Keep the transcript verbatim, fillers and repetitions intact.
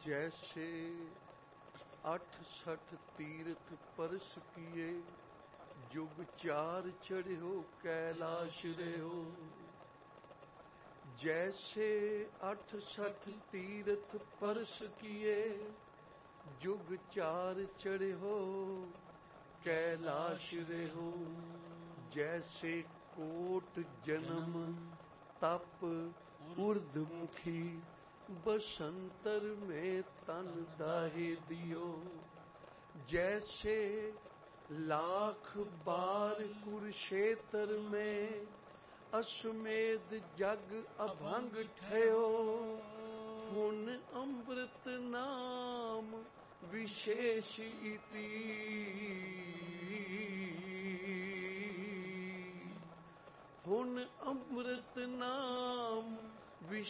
जैसे अठ सठ तीर्थ परस किए, जुग चार चढ़ो कैलाश रहो। जैसे अठ सठ तीर्थ परस किए, जुग चार चढ़ो कैलाश रहो। जैसे कोट जन्म तप उर्धमुखी, बसंतर में तन दाहे दियो। जैसे लाख बार कुरुक्षेत्र में, अश्वमेध जग अभंग ठयो। हुन अमृत नाम विशेष इति, हुन अमृत नाम विशेष